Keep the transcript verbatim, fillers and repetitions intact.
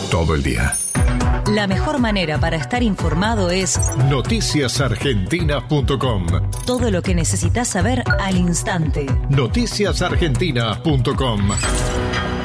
todo el día. La mejor manera para estar informado es noticias argentinas punto com. Todo lo que necesitas saber al instante. noticias argentinas punto com.